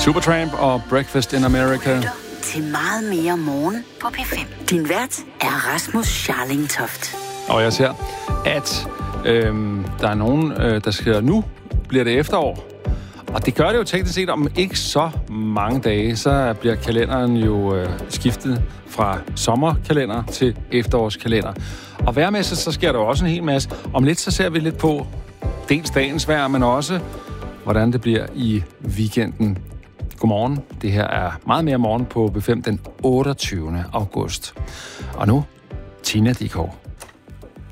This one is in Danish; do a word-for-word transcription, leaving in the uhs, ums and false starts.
Supertramp og Breakfast in America. Til meget mere morgen på P fem. Din vært er Rasmus Scharlingtoft. Og jeg ser, at øhm, der er nogen, øh, der skriver, nu bliver det efterår. Og det gør det jo teknisk set om ikke så mange dage, så bliver kalenderen jo øh, skiftet fra sommerkalender til efterårskalender. Og vejrmæssigt, så sker der jo også en hel masse. Om lidt, så ser vi lidt på dels dagens vejr, men også hvordan det bliver i weekenden. Godmorgen. Det her er meget mere morgen på B fem den otteogtyvende august. Og nu, Tina Dickow.